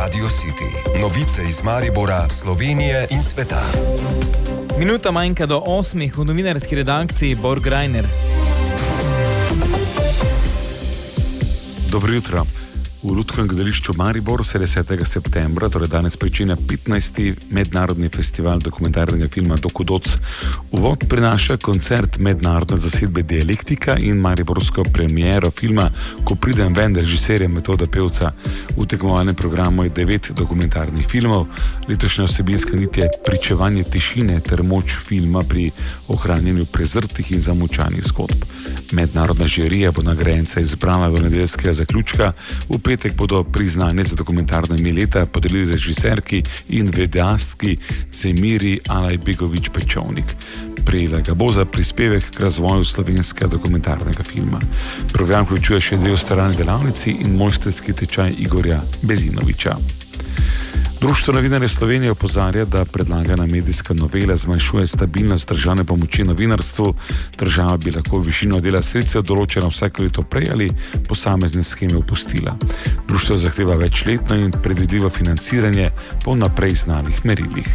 Radio City. Novice iz Maribora, Slovenije in sveta. Minuta manjka do 8 v novinarski redakciji Borg Reiner. Dobro jutro. V Lutkovnem gledališču Maribor se 10. septembra, torej danes, pričenja 15. mednarodni festival dokumentarnega filma Dokudoc. Uvod prinaša koncert mednarodne zasedbe Dialektika in mariborsko premiero filma Ko pridem ven režiserja Metoda Pevca. V tekmovalnem programu je 9 dokumentarnih filmov. Letošnja vsebinska nit je pričevanje tišine ter moč filma pri ohranjanju prezrtih in zamolčanih zgodb. Mednarodna žirija bo nagrajenca izbrala do nedeljskega zaključka. V petek bodo priznanje za dokumentarne leta podelili režiserki in videastki Zemiri Alajbegović-Pečovnik. Prejela ga bo za prispevek k razvoju slovenskega dokumentarnega filma. Program vključuje še 2 ustvarjalni delavnici in mojstrski tečaj Igorja Bezinoviča. Društvo novinarjev Slovenije opozarja, da predlagana medijska novela zmanjšuje stabilnost državne pomoči novinarstvu. Država bi lahko višino dela sredstev določena vsako leto prej ali posamezne sheme opustila. Društvo zahteva večletno in predvidljivo financiranje po naprej znanih merilih.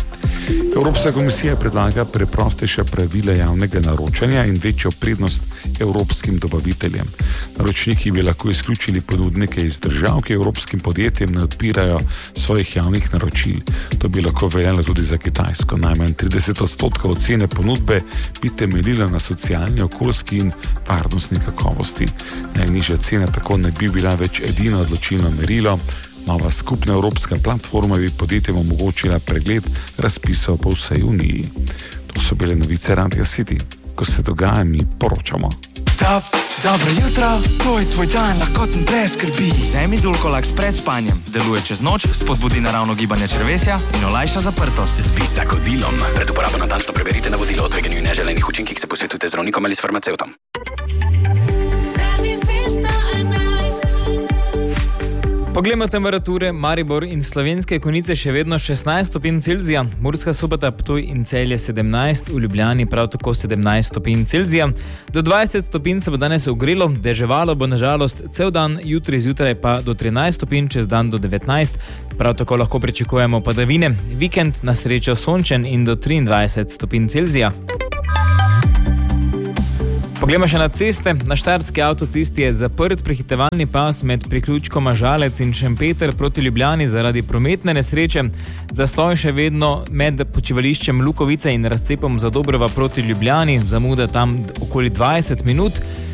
Evropska komisija predlaga preprostejša pravila javnega naročanja in večjo prednost evropskim dobaviteljem. Naročniki bi lahko izključili ponudnike iz držav, ki evropskim podjetjem ne odpirajo svojih javnih naročil. To bi lahko veljalo tudi za Kitajsko. Najmanj 30% cene ponudbe bi temeljila na socialni, okoljski in varnostni kakovosti. Najnižja cena tako ne bi bila več edino odločilno merilo. Nova skupna evropska platforma bi podjetjem omogočila pregled razpisov po vsej Uniji. To so bile novice Radia City. Ko se dogaja, mi poročamo. Dobro jutro, to je tvoj dan, lahkoten brez skrbi. Vzemi Dulcolax pred spanjem. Deluje čez noč, spodbudi naravno gibanje črevesja in olajša zaprtost. Spi s Akodilom. Pred uporabo natančno preberite navodilo o tveganju in neželenih učinkih, se posvetujte z zdravnikom ali s farmacevtom. Poglejmo temperature. Maribor in Slovenske Konjice še vedno 16 stopinj Celzija, Murska Sobota, Ptuj in Celje 17, v Ljubljani prav tako 17 stopinj Celzija. Do 20 stopinj se bo danes ogrelo, deževalo bo na žalost cel dan, jutri zjutraj pa do 13 stopinj, čez dan do 19. Prav tako lahko pričakujemo padavine. Vikend na srečo sončen in do 23 stopinj Celzija. Poglejmo še na ceste. Na štajerski avtocesti je zaprt prehitevalni pas med priključkoma Žalec in Šempeter proti Ljubljani zaradi prometne nesreče. Zastoj še vedno med počivališčem Lukovice in razcepom Zadobrova proti Ljubljani, zamuda tam okoli 20 minut.